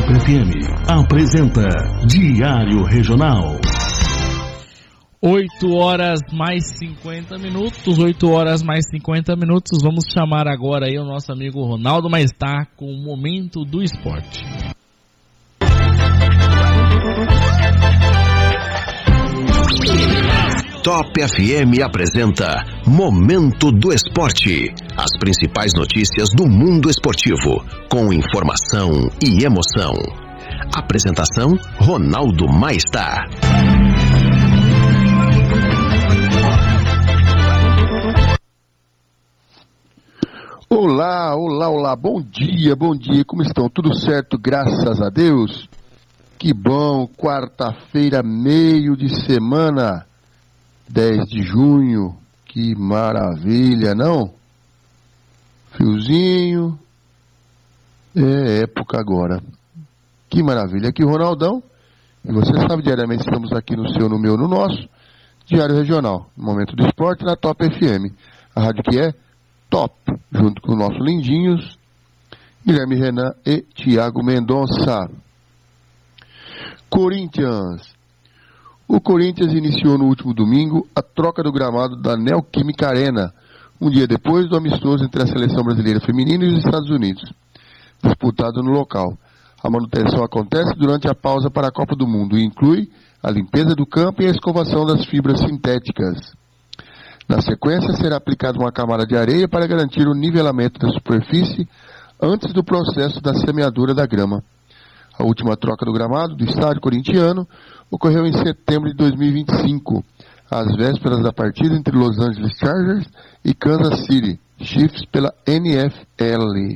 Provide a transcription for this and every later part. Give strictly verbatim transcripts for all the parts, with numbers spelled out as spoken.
Top F M apresenta Diário Regional. oito horas mais cinquenta minutos, oito horas mais cinquenta minutos. Vamos chamar agora aí o nosso amigo Ronaldo Maestá com o Momento do Esporte. Top F M apresenta Momento do Esporte. As principais notícias do mundo esportivo, com informação e emoção. Apresentação, Ronaldo Maestá. Olá, olá, olá, bom dia, bom dia, como estão? Tudo certo, graças a Deus? Que bom, quarta-feira, meio de semana, dez de junho, que maravilha, não? Friozinho, é época agora, que maravilha. Aqui o Ronaldão, e você sabe, diariamente estamos aqui no seu, no meu, no nosso, Diário Regional, Momento do Esporte na Top F M, a rádio que é top, junto com o nosso Lindinhos, Guilherme Renan e Tiago Mendonça. Corinthians. O Corinthians iniciou no último domingo a troca do gramado da Neoquímica Arena, um dia depois do amistoso entre a seleção brasileira feminina e os Estados Unidos, disputado no local. A manutenção acontece durante a pausa para a Copa do Mundo e inclui a limpeza do campo e a escovação das fibras sintéticas. Na sequência, será aplicada uma camada de areia para garantir o nivelamento da superfície antes do processo da semeadura da grama. A última troca do gramado do estádio corintiano ocorreu em setembro de dois mil e vinte e cinco, às vésperas da partida entre Los Angeles Chargers e Kansas City Chiefs pela N F L.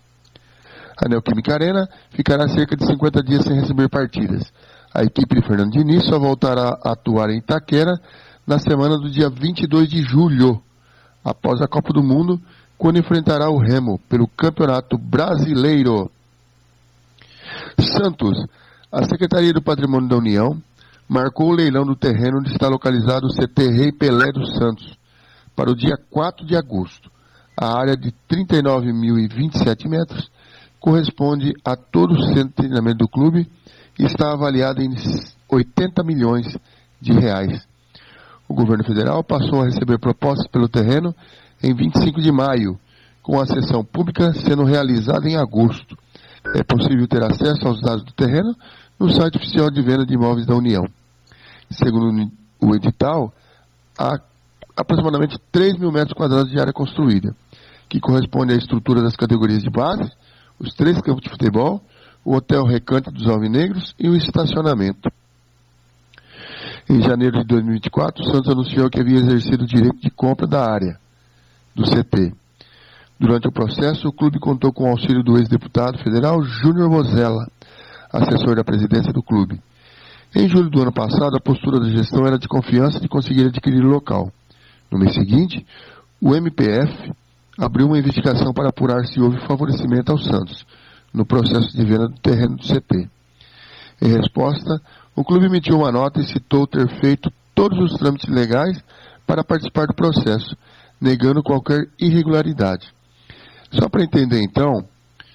A Neoquímica Arena ficará cerca de cinquenta dias sem receber partidas. A equipe de Fernando Diniz só voltará a atuar em Itaquera na semana do dia vinte e dois de julho, após a Copa do Mundo, quando enfrentará o Remo pelo Campeonato Brasileiro. Santos. A Secretaria do Patrimônio da União marcou o leilão do terreno onde está localizado o C T Rei Pelé dos Santos para o dia quatro de agosto. A área de trinta e nove mil e vinte e sete metros corresponde a todo o centro de treinamento do clube e está avaliada em oitenta milhões de reais. O governo federal passou a receber propostas pelo terreno em vinte e cinco de maio, com a sessão pública sendo realizada em agosto. É possível ter acesso aos dados do terreno no site oficial de venda de imóveis da União. Segundo o edital, há aproximadamente três mil metros quadrados de área construída, que corresponde à estrutura das categorias de base, os três campos de futebol, o Hotel Recanto dos Alvinegros e o estacionamento. Em janeiro de dois mil e vinte e quatro, o Santos anunciou que havia exercido o direito de compra da área do C T. Durante o processo, o clube contou com o auxílio do ex-deputado federal Júnior Mozella, assessor da presidência do clube. Em julho do ano passado, a postura da gestão era de confiança de conseguir adquirir o local. No mês seguinte, o M P F abriu uma investigação para apurar se houve favorecimento ao Santos no processo de venda do terreno do C T. Em resposta, o clube emitiu uma nota e citou ter feito todos os trâmites legais para participar do processo, negando qualquer irregularidade. Só para entender então,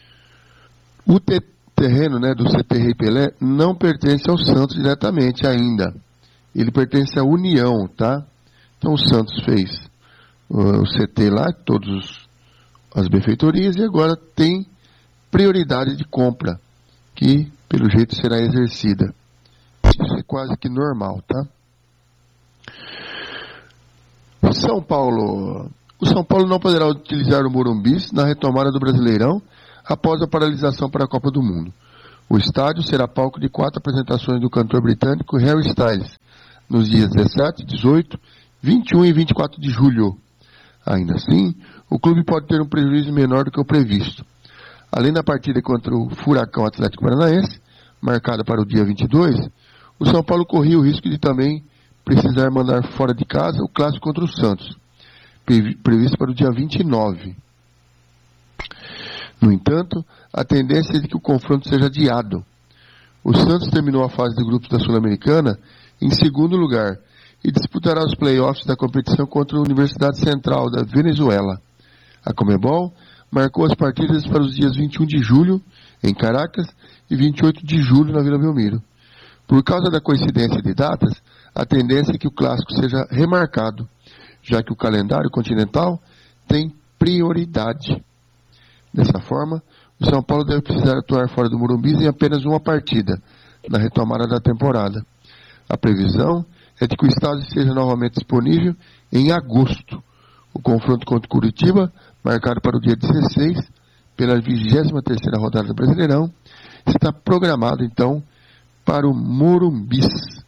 o te- terreno né, do C T Rei Pelé não pertence ao Santos diretamente ainda. Ele pertence à União, tá? Então o Santos fez uh, o C T lá, todas as benfeitorias, e agora tem prioridade de compra, que pelo jeito será exercida. Isso é quase que normal, tá? São Paulo. O São Paulo não poderá utilizar o Morumbi na retomada do Brasileirão após a paralisação para a Copa do Mundo. O estádio será palco de quatro apresentações do cantor britânico Harry Styles, nos dias dezessete, dezoito, vinte e um e vinte e quatro de julho. Ainda assim, o clube pode ter um prejuízo menor do que o previsto. Além da partida contra o Furacão Atlético Paranaense, marcada para o dia vinte e dois, o São Paulo corria o risco de também precisar mandar fora de casa o clássico contra o Santos, previsto para o dia vinte e nove. No entanto, a tendência é de que o confronto seja adiado. O Santos terminou a fase de grupos da Sul-Americana em segundo lugar e disputará os playoffs da competição contra a Universidade Central da Venezuela. A Conmebol marcou as partidas para os dias vinte e um de julho em Caracas, e vinte e oito de julho na Vila Belmiro. Por causa da coincidência de datas, a tendência é que o clássico seja remarcado, já que o calendário continental tem prioridade. Dessa forma, o São Paulo deve precisar atuar fora do Morumbi em apenas uma partida, na retomada da temporada. A previsão é de que o estádio esteja novamente disponível em agosto. O confronto contra o Curitiba, marcado para o dia dezesseis, pela vigésima terceira rodada do Brasileirão, está programado, então, para o Morumbi.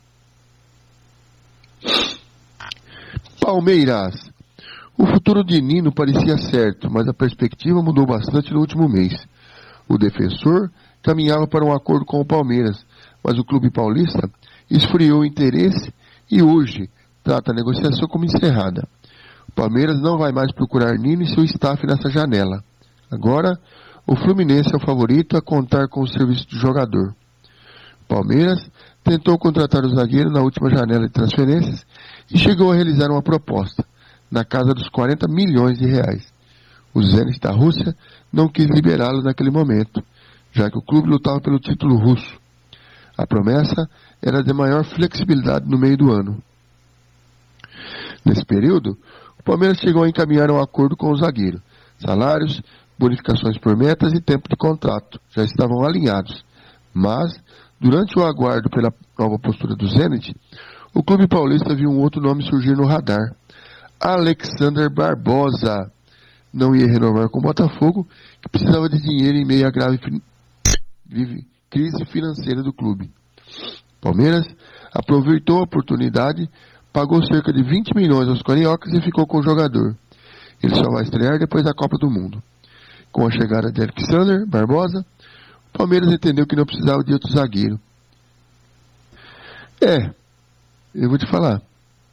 Palmeiras. O futuro de Nino parecia certo, mas a perspectiva mudou bastante no último mês. O defensor caminhava para um acordo com o Palmeiras, mas o clube paulista esfriou o interesse e hoje trata a negociação como encerrada. O Palmeiras não vai mais procurar Nino e seu staff nessa janela. Agora, o Fluminense é o favorito a contar com o serviço do jogador. O Palmeiras tentou contratar o zagueiro na última janela de transferências e chegou a realizar uma proposta, na casa dos quarenta milhões de reais. O Zenit da Rússia não quis liberá-lo naquele momento, já que o clube lutava pelo título russo. A promessa era de maior flexibilidade no meio do ano. Nesse período, o Palmeiras chegou a encaminhar um acordo com o zagueiro. Salários, bonificações por metas e tempo de contrato já estavam alinhados. Mas, durante o aguardo pela nova postura do Zenit, o clube paulista viu um outro nome surgir no radar. Alexander Barbosa. Não ia renovar com o Botafogo, que precisava de dinheiro em meio à grave fin... crise financeira do clube. Palmeiras aproveitou a oportunidade, pagou cerca de vinte milhões aos cariocas e ficou com o jogador. Ele só vai estrear depois da Copa do Mundo. Com a chegada de Alexander Barbosa, o Palmeiras entendeu que não precisava de outro zagueiro. É, eu vou te falar.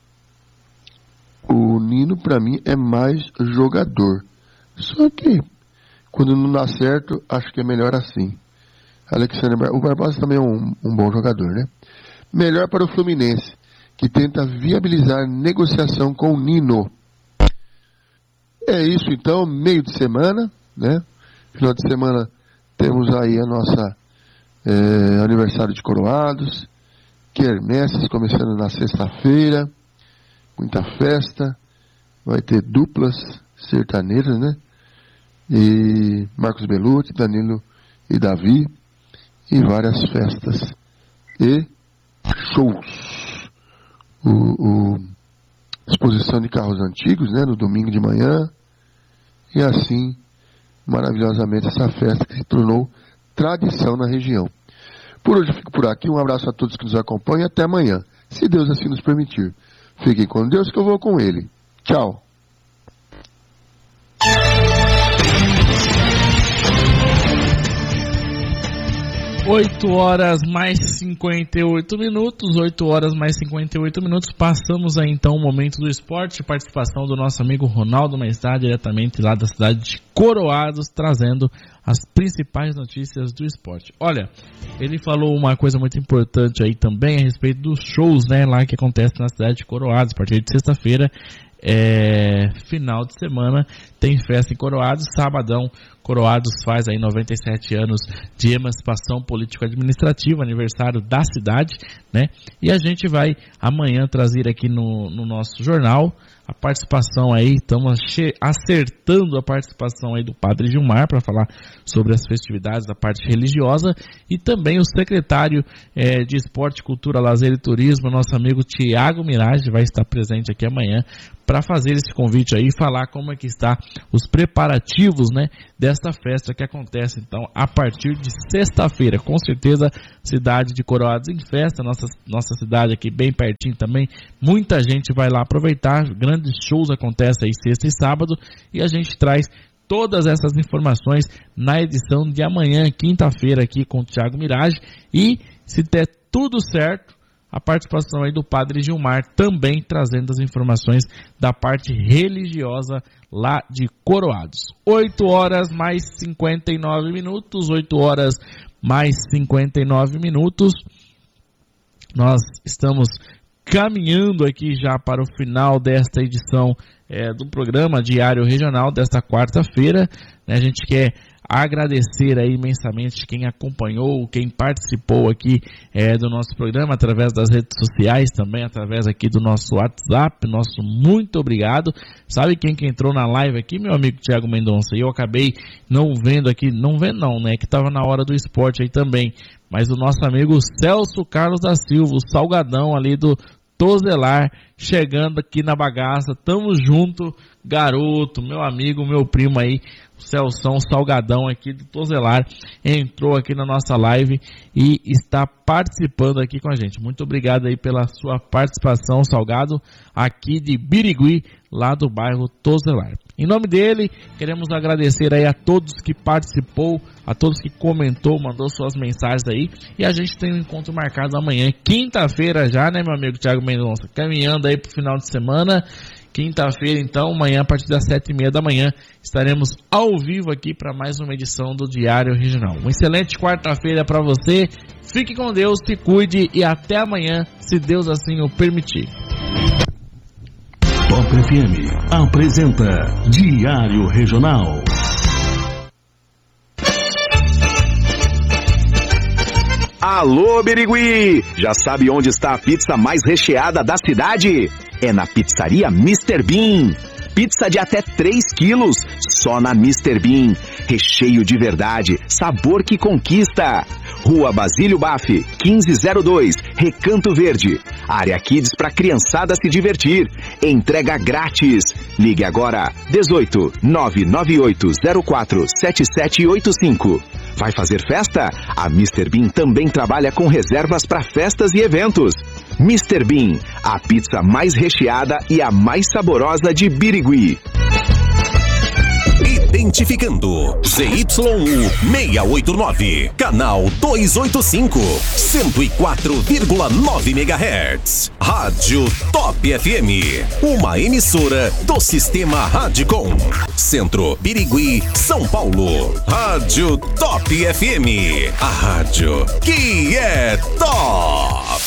O Nino, para mim, é mais jogador. Só que, quando não dá certo, acho que é melhor assim. Alexander Bar... O Barbosa também é um, um bom jogador, né? Melhor para o Fluminense, que tenta viabilizar negociação com o Nino. É isso, então, meio de semana, né? Final de semana temos aí a nossa é, aniversário de Coroados, quermesses começando na sexta-feira. Muita festa, vai ter duplas sertanejas, né? E Marcos Belucci, Danilo e Davi, e várias festas e shows. O, o, exposição de carros antigos, né? No domingo de manhã, e assim, maravilhosamente, essa festa que se tornou tradição na região. Por hoje eu fico por aqui, um abraço a todos que nos acompanham e até amanhã, se Deus assim nos permitir. Fiquem com Deus que eu vou com Ele. Tchau. oito horas mais cinquenta e oito minutos, oito horas mais cinquenta e oito minutos, passamos aí então o momento do esporte, participação do nosso amigo Ronaldo Maestad, diretamente lá da cidade de Coroados, trazendo as principais notícias do esporte. Olha, ele falou uma coisa muito importante aí também a respeito dos shows, né, lá que acontece na cidade de Coroados, a partir de sexta-feira, é, final de semana, tem festa em Coroados, sabadão, Coroados faz aí noventa e sete anos de emancipação político-administrativa, aniversário da cidade, né? E a gente vai amanhã trazer aqui no, no nosso jornal a participação aí, estamos acertando a participação aí do Padre Gilmar para falar sobre as festividades da parte religiosa, e também o secretário é, de Esporte, Cultura, Lazer e Turismo, nosso amigo Tiago Mirage, vai estar presente aqui amanhã para fazer esse convite aí e falar como é que está os preparativos, né, desta festa que acontece então a partir de sexta-feira. Com certeza, cidade de Coroados em festa, nossa, nossa cidade aqui bem pertinho também, muita gente vai lá aproveitar, grandes shows acontecem aí sexta e sábado, e a gente traz todas essas informações na edição de amanhã, quinta-feira, aqui com o Tiago Mirage, e se der tudo certo, a participação aí do Padre Gilmar também trazendo as informações da parte religiosa lá de Coroados. oito horas mais cinquenta e nove minutos, oito horas mais cinquenta e nove minutos. Nós estamos caminhando aqui já para o final desta edição é, do programa Diário Regional desta quarta-feira. Né, a gente quer agradecer aí imensamente quem acompanhou, quem participou aqui é, do nosso programa, através das redes sociais, também através aqui do nosso WhatsApp, nosso muito obrigado. Sabe quem que entrou na live aqui, meu amigo Thiago Mendonça? E eu acabei não vendo aqui, não vendo não, né, que tava na hora do esporte aí também, mas o nosso amigo Celso Carlos da Silva, o Salgadão ali do Tozelar, chegando aqui na bagaça. Tamo junto, garoto, meu amigo, meu primo aí, o Celção Salgadão aqui do Tozelar, entrou aqui na nossa live e está participando aqui com a gente. Muito obrigado aí pela sua participação, Salgado, aqui de Birigui, lá do bairro Tozelar. Em nome dele, queremos agradecer aí a todos que participou, a todos que comentou, mandou suas mensagens aí. E a gente tem um encontro marcado amanhã, quinta-feira já, né, meu amigo Thiago Mendonça? Caminhando aí pro final de semana. Quinta-feira, então, amanhã, a partir das sete e meia da manhã, estaremos ao vivo aqui para mais uma edição do Diário Regional. Uma excelente quarta-feira para você. Fique com Deus, se cuide e até amanhã, se Deus assim o permitir. Top F M apresenta Diário Regional. Alô, Birigui! Já sabe onde está a pizza mais recheada da cidade? É na pizzaria mister Bean. Pizza de até três quilos, só na mister Bean. Recheio de verdade, sabor que conquista. Rua Basílio Baff, quinze zero dois, Recanto Verde. Área Kids para criançada se divertir. Entrega grátis. Ligue agora, dezoito, nove nove oito zero quatro sete sete oito cinco. Vai fazer festa? A mister Bean também trabalha com reservas para festas e eventos. mister Bean, a pizza mais recheada e a mais saborosa de Birigui. Identificando Z Y U seiscentos e oitenta e nove, canal duzentos e oitenta e cinco, cento e quatro vírgula nove megahertz. Rádio Top F M, uma emissora do Sistema Radicom. Centro, Birigui, São Paulo. Rádio Top F M, a rádio que é top.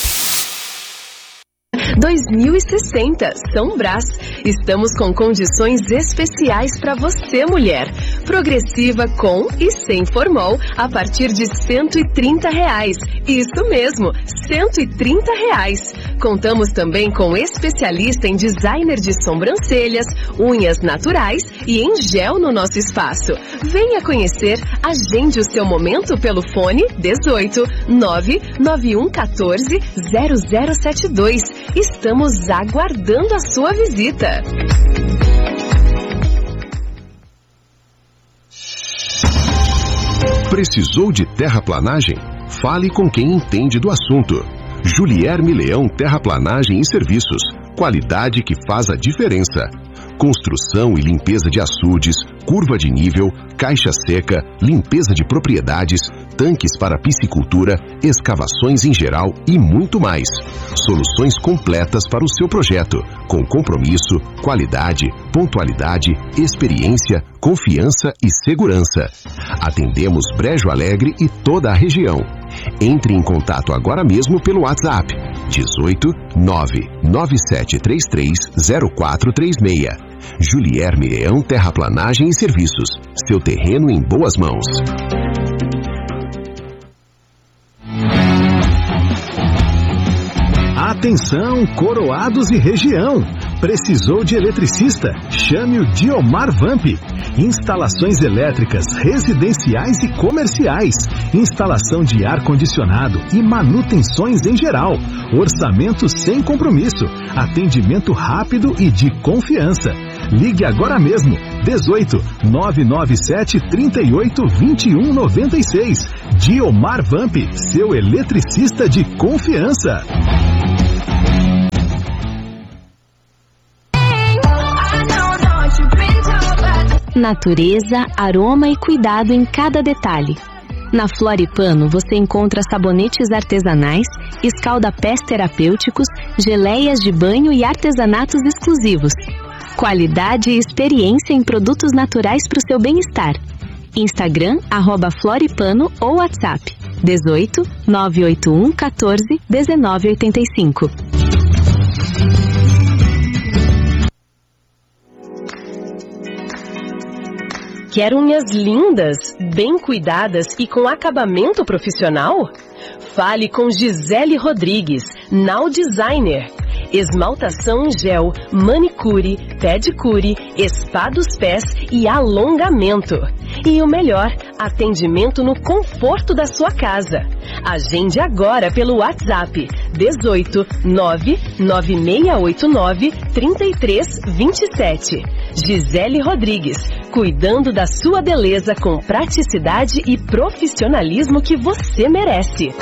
dois mil e sessenta, São Brás. Estamos com condições especiais para você, mulher. Progressiva com e sem formol a partir de cento e trinta reais. Isso mesmo, cento e trinta reais. Contamos também com especialista em designer de sobrancelhas, unhas naturais e em gel no nosso espaço. Venha conhecer, agende o seu momento pelo fone dezoito, nove nove um um quatro, zero zero sete dois. Estamos aguardando a sua visita. Precisou de terraplanagem? Fale com quem entende do assunto. Julierme Leão Terraplanagem e Serviços. Qualidade que faz a diferença. Construção e limpeza de açudes, curva de nível, caixa seca, limpeza de propriedades, tanques para piscicultura, escavações em geral e muito mais. Soluções completas para o seu projeto, com compromisso, qualidade, pontualidade, experiência, confiança e segurança. Atendemos Brejo Alegre e toda a região. Entre em contato agora mesmo pelo WhatsApp dezoito, nove nove sete três três, zero quatro três seis. Julierme Leão Terraplanagem e Serviços. Seu terreno em boas mãos. Atenção, Coroados e região. Precisou de eletricista? Chame o Diomar Vamp. Instalações elétricas, residenciais e comerciais. Instalação de ar-condicionado e manutenções em geral. Orçamento sem compromisso. Atendimento rápido e de confiança. Ligue agora mesmo. dezoito, nove nove sete, trinta e oito, vinte e um, noventa e seis. Diomar Vamp, seu eletricista de confiança. Natureza, aroma e cuidado em cada detalhe. Na Floripano você encontra sabonetes artesanais, escalda-pés terapêuticos, geleias de banho e artesanatos exclusivos. Qualidade e experiência em produtos naturais para o seu bem-estar. Instagram, arroba Floripano ou WhatsApp dezoito, nove oito um, quatorze, dezenove oitenta e cinco. Quer unhas lindas, bem cuidadas e com acabamento profissional? Fale com Gisele Rodrigues, Now Designer. Esmaltação em gel, manicure, pedicure, spa dos pés e alongamento. E o melhor, atendimento no conforto da sua casa. Agende agora pelo WhatsApp dezoito, nove nove seis oito nove, três três dois sete. Gisele Rodrigues, cuidando da sua beleza com praticidade e profissionalismo que você merece.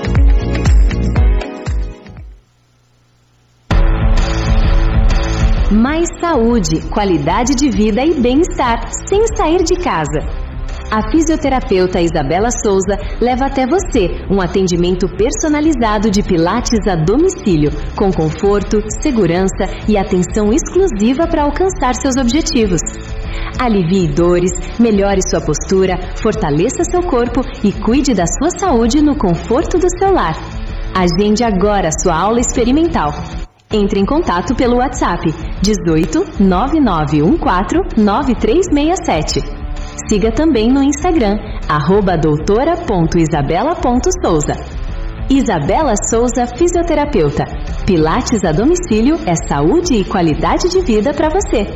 Mais saúde, qualidade de vida e bem-estar, sem sair de casa. A fisioterapeuta Isabela Souza leva até você um atendimento personalizado de pilates a domicílio, com conforto, segurança e atenção exclusiva para alcançar seus objetivos. Alivie dores, melhore sua postura, fortaleça seu corpo e cuide da sua saúde no conforto do seu lar. Agende agora sua aula experimental. Entre em contato pelo WhatsApp dezoito, nove nove um quatro, nove três seis sete. Siga também no Instagram, arroba doutora ponto isabela ponto souza. Isabela Souza Fisioterapeuta. Pilates a domicílio é saúde e qualidade de vida para você.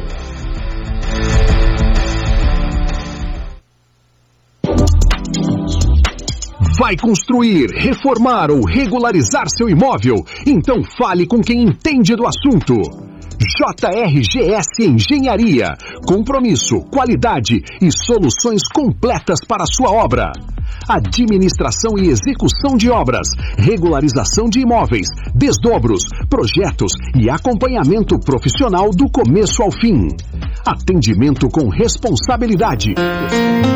Vai construir, reformar ou regularizar seu imóvel? Então fale com quem entende do assunto. J R G S Engenharia. Compromisso, qualidade e soluções completas para a sua obra. Administração e execução de obras, regularização de imóveis, desdobros, projetos e acompanhamento profissional do começo ao fim. Atendimento com responsabilidade.